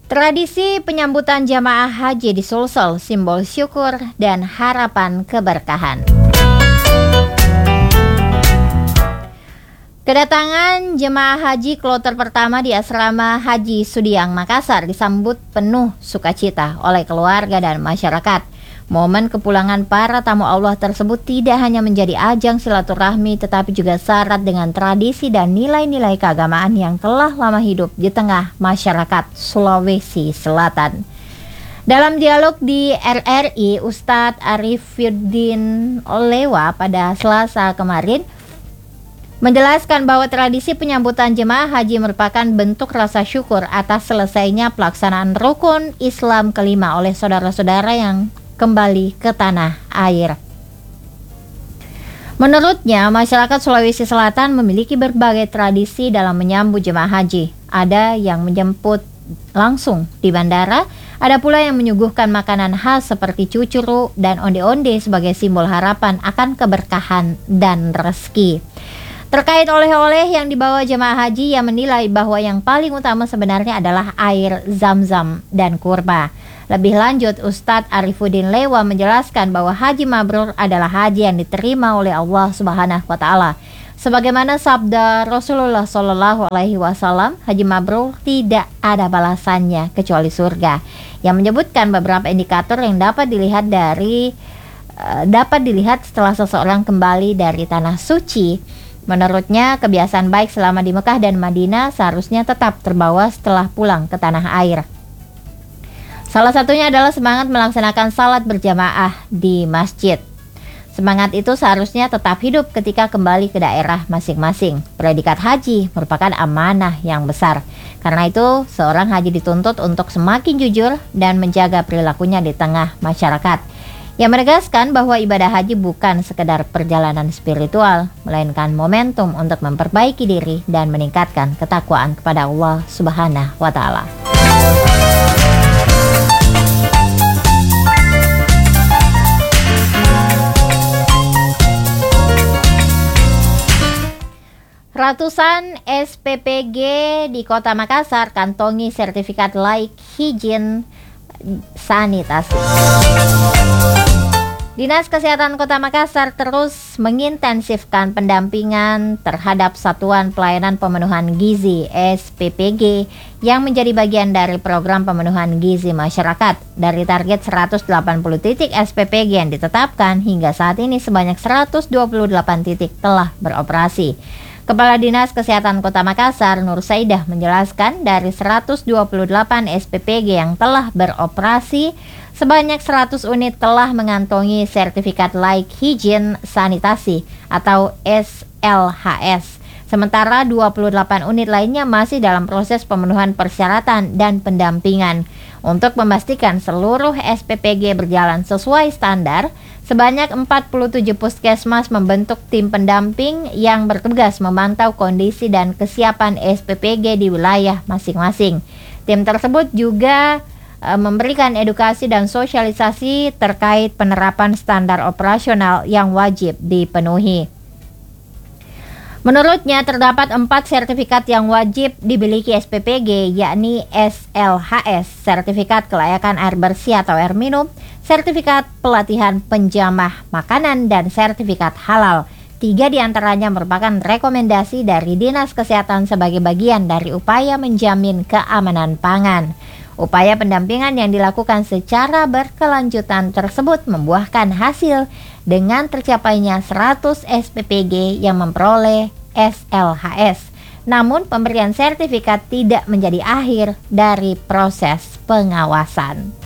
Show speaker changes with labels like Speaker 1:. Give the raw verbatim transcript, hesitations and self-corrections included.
Speaker 1: Tradisi penyambutan jamaah haji di Sulsel, simbol syukur dan harapan keberkahan. Kedatangan jemaah haji kloter pertama di asrama Haji Sudiang, Makassar disambut penuh sukacita oleh keluarga dan masyarakat. Momen kepulangan para tamu Allah tersebut tidak hanya menjadi ajang silaturahmi, tetapi juga syarat dengan tradisi dan nilai-nilai keagamaan yang telah lama hidup di tengah masyarakat Sulawesi Selatan. Dalam dialog di R R I, Ustadz Arifuddin Lewa pada Selasa kemarin menjelaskan bahwa tradisi penyambutan jemaah haji merupakan bentuk rasa syukur atas selesainya pelaksanaan rukun Islam kelima oleh saudara-saudara yang kembali ke tanah air. Menurutnya, masyarakat Sulawesi Selatan memiliki berbagai tradisi dalam menyambut jemaah haji. Ada yang menjemput langsung di bandara, ada pula yang menyuguhkan makanan khas seperti cucuru dan onde-onde sebagai simbol harapan akan keberkahan dan rezeki. Terkait oleh-oleh yang dibawa jemaah haji, yang menilai bahwa yang paling utama sebenarnya adalah air zam-zam dan kurma. Lebih lanjut, Ustadz Arifuddin Lewa menjelaskan bahwa haji mabrur adalah haji yang diterima oleh Allah Subhanahu wa Ta'ala. Sebagaimana sabda Rasulullah Shallallahu Alaihi Wasallam, haji mabrur tidak ada balasannya kecuali surga. Yang menyebutkan beberapa indikator yang dapat dilihat dari uh, dapat dilihat setelah seseorang kembali dari tanah suci. Menurutnya, kebiasaan baik selama di Mekah dan Madinah seharusnya tetap terbawa setelah pulang ke tanah air. Salah satunya adalah semangat melaksanakan salat berjamaah di masjid. Semangat itu seharusnya tetap hidup ketika kembali ke daerah masing-masing. Predikat haji merupakan amanah yang besar. Karena itu, seorang haji dituntut untuk semakin jujur dan menjaga perilakunya di tengah masyarakat. Yang menegaskan bahwa ibadah haji bukan sekedar perjalanan spiritual, melainkan momentum untuk memperbaiki diri dan meningkatkan ketakwaan kepada Allah Subhanahu wa Ta'ala. Ratusan S P P G di Kota Makassar kantongi sertifikat layak higien sanitasi. Dinas Kesehatan Kota Makassar terus mengintensifkan pendampingan terhadap Satuan Pelayanan Pemenuhan Gizi S P P G yang menjadi bagian dari program pemenuhan gizi masyarakat. Dari target seratus delapan puluh titik S P P G yang ditetapkan, hingga saat ini sebanyak seratus dua puluh delapan titik telah beroperasi. Kepala Dinas Kesehatan Kota Makassar, Nur Saidah, menjelaskan dari seratus dua puluh delapan S P P G yang telah beroperasi, sebanyak seratus unit telah mengantongi sertifikat layak higien sanitasi atau S L H S. Sementara dua puluh delapan unit lainnya masih dalam proses pemenuhan persyaratan dan pendampingan. Untuk memastikan seluruh S P P G berjalan sesuai standar, sebanyak empat puluh tujuh puskesmas membentuk tim pendamping yang bertugas memantau kondisi dan kesiapan S P P G di wilayah masing-masing. Tim tersebut juga e, memberikan edukasi dan sosialisasi terkait penerapan standar operasional yang wajib dipenuhi. Menurutnya, terdapat empat sertifikat yang wajib dimiliki S P P G, yakni S L H S, sertifikat kelayakan air bersih atau air minum, sertifikat pelatihan penjamah makanan, dan sertifikat halal. Tiga diantaranya merupakan rekomendasi dari Dinas Kesehatan sebagai bagian dari upaya menjamin keamanan pangan. Upaya pendampingan yang dilakukan secara berkelanjutan tersebut membuahkan hasil dengan tercapainya seratus S P P G yang memperoleh S L H S. Namun pemberian sertifikat tidak menjadi akhir dari proses pengawasan.